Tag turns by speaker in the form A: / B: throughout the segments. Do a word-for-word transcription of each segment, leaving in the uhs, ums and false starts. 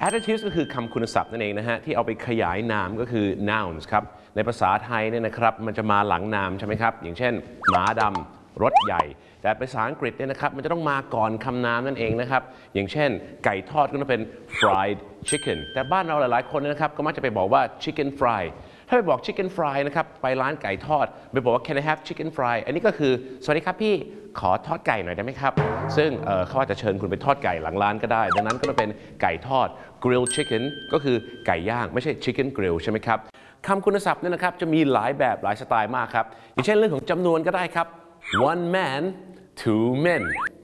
A: adjectives ก็คือคำคุณศัพท์นั่นเองนะฮะที่เอาไปขยายนามก็คือ nouns ครับในภาษาไทยเนี่ยนะครับมันจะมาหลังนามใช่ไหมครับอย่างเช่นหมาดำรถใหญ่แต่ภาษาอังกฤษเนี่ยนะครับมันจะต้องมาก่อนคำนามนั่นเองนะครับอย่างเช่นไก่ทอดก็ต้องเป็น fried chicken แต่บ้านเราหลายๆคนนะครับก็มักจะไปบอกว่า chicken fry ถ้าไปบอก chicken fry นะครับไปร้านไก่ทอดไปบอกว่า can I have chicken fry อันนี้ก็คือสวัสดีครับพี่ขอทอดไก่หน่อยได้ไหมครับซึ่ง เ, เขาอาจจะเชิญคุณไปทอดไก่หลังร้านก็ได้ดังนั้นก็ต้องเป็นไก่ทอด grilled chicken ก็คือไก่ย่างไม่ใช่ chicken grill ใช่ไหมครับคำคุณศัพท์เนี่ยนะครับจะมีหลายแบบหลายสไตล์มากครับอย่างเช่นเรื่องของจำนวนก็ได้ครับ one man two men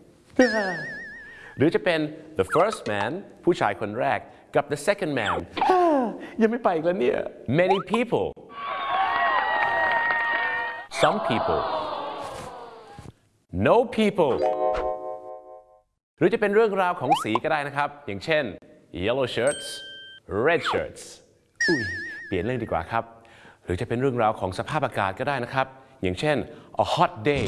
A: หรือจะเป็น the first man ผู้ชายคนแรกกับ the second man ยังไม่ไปอีกแล้วเนี่ย many people some people no people หรือจะเป็นเรื่องราวของสีก็ได้นะครับอย่างเช่น yellow shirts red shirts อุ้ยเปลี่ยนเรื่องดีกว่าครับหรือจะเป็นเรื่องราวของสภาพอากาศก็ได้นะครับอย่างเช่น a hot day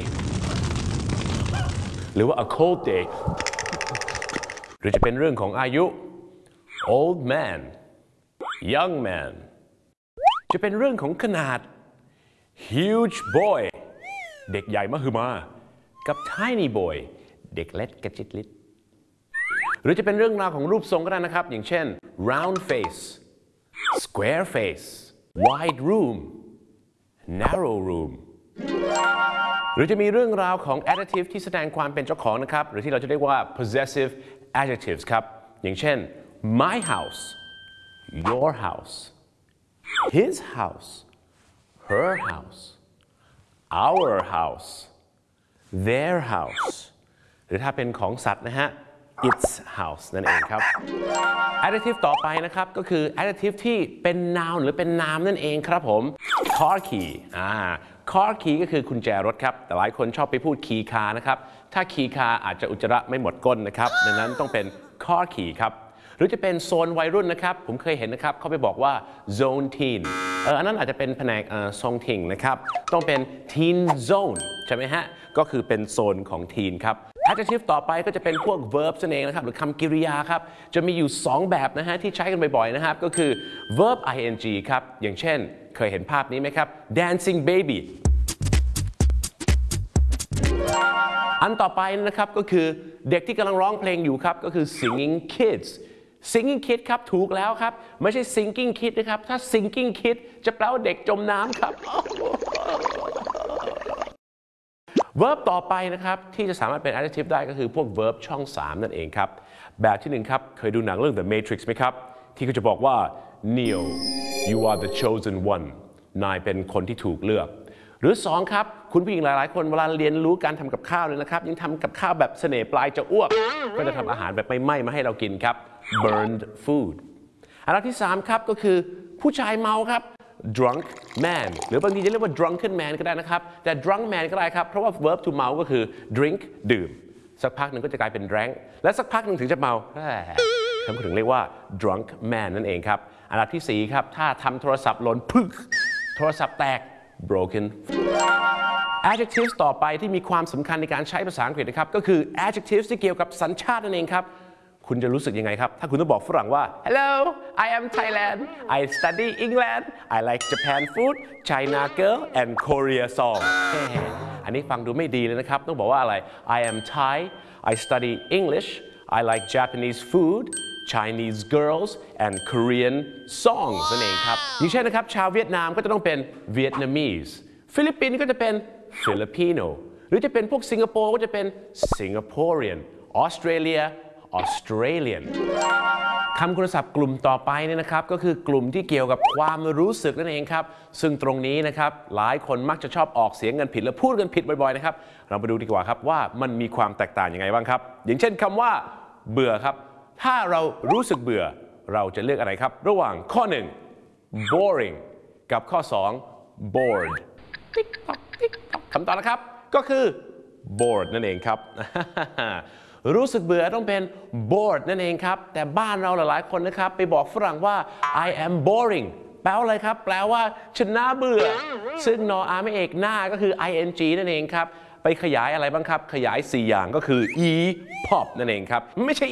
A: หรือว่า a cold day หรือจะเป็นเรื่องของอายุ old man young man จะเป็นเรื่องของขนาด huge boy เด็กใหญ่มหึมากับ tiny boy เด็กเล็กกระจิตลิดหรือจะเป็นเรื่องราวของรูปทรงก็ได้นะครับอย่างเช่น round face square face wide room narrow room หรือจะมีเรื่องราวของ adjective ที่แสดงความเป็นเจ้าของนะครับหรือที่เราจะเรียกว่า possessive adjectives ครับอย่างเช่น my house your house his house her house our house their house หรือถ้าเป็นของสัตว์นะฮะ its house นั่นเองครับ adjective ต่อไปนะครับก็คือ adjective ที่เป็น noun หรือเป็นนามนั่นเองครับผม car key อ่า car key ก็คือกุญแจรถครับแต่หลายคนชอบไปพูด key car นะครับถ้า key car อาจจะอุจจาระไม่หมดก้นนะครับดังนั้นต้องเป็น car key ครับหรือจะเป็นโซนวัยรุ่นนะครับผมเคยเห็นนะครับเขาไปบอกว่า zone teen เอออันนั้นอาจจะเป็นแผนกทรงทิงนะครับต้องเป็น teen zone ใช่ไหมฮะก็คือเป็นโซนของ teen ครับ adjective ต่อไปก็จะเป็นพวก verb นั่นเองนะครับหรือคำกริยาครับจะมีอยู่สองแบบนะฮะที่ใช้กันบ่อยๆนะครับก็คือ verb ing ครับอย่างเช่นเคยเห็นภาพนี้ไหมครับ dancing baby อันต่อไปนะครับก็คือเด็กที่กำลังร้องเพลงอยู่ครับก็คือ singing kids singing kid ครับถูกแล้วครับไม่ใช่ sinking kid นะครับถ้า sinking kid จะแปลว่าเด็กจมน้ำครับ verb ต่อไปนะครับที่จะสามารถเป็น adjective ได้ก็คือพวก verb ช่องสามนั่นเองครับแบบที่หนึ่งครับเคยดูหนังเรื่อง The Matrix ไหมครับที่เขาจะบอกว่า Neo you are the chosen one นายเป็นคนที่ถูกเลือกหรือสองครับคุณผู้หญิงหลายๆคนเวลาเรียนรู้การทำกับข้าวเลยนะครับยังทำกับข้าวแบบเสน่ห์ปลายจะอ้วกก็จะทำอาหารแบบไม่ไหม้มาให้เรากินครับ burned food อันที่สามครับก็คือผู้ชายเมาครับ drunk man หรือบางทีจะเรียกว่า drunken man ก็ได้นะครับแต่ drunk man ก็ได้ครับเพราะว่า verb to เมาก็คือ drink ดื่มสักพักหนึ่งก็จะกลายเป็น drank และสักพักหนึ่งถึงจะเมาเขาถึงเรียกว่า drunk man นั่นเองครับอันดับที่สี่ครับถ้าทำโทรศัพท์หล่นพึกโทรศัพท์แตก broken adjectives ต่อไปที่มีความสำคัญในการใช้ภาษาอังกฤษนะครับก็คือ adjectives ที่เกี่ยวกับสัญชาตินั่นเองครับคุณจะรู้สึกยังไงครับถ้าคุณต้องบอกฝรั่งว่า Hello I am Thailand I study England I like Japan food China girl and Korea song อันนี้ฟังดูไม่ดีเลยนะครับต้องบอกว่าอะไร I am Thai I study English I like Japanese food Chinese girls and Korean songs นั่นเองครับอย่างเช่นนะครับชาวเวียดนามก็จะต้องเป็น Vietnamese ฟิลิปปินส์ก็จะเป็น Filipino หรือจะเป็นพวกสิงคโปร์ก็จะเป็น Singaporean ออสเตรเลีย Australian คำคุณศัพท์กลุ่มต่อไปเนี่ยนะครับก็คือกลุ่มที่เกี่ยวกับความรู้สึกนั่นเองครับซึ่งตรงนี้นะครับหลายคนมักจะชอบออกเสียงกันผิดและพูดกันผิดบ่อยๆนะครับเราไปดูดีกว่าครับว่ามันมีความแตกต่างยังไงบ้างครับอย่างเช่นคำว่าเบื่อครับถ้าเรารู้สึกเบื่อเราจะเลือกอะไรครับระหว่างข้อหนึ่ง boring กับข้อสอง bored คำตอบนะครับก็คือ bored นั่นเองครับ รู้สึกเบื่อต้องเป็น bored นั่นเองครับแต่บ้านเราหลายๆคนนะครับไปบอกฝรั่งว่า I am boring แปลว่าอะไรครับแปลว่าฉันน่าเบื่อซึ่งนออาไม่เอกหน้าก็คือ ing นั่นเองครับไปขยายอะไรบ้างครับขยายสี่อย่างก็คือ e pop นั่นเองครับไม่ใช่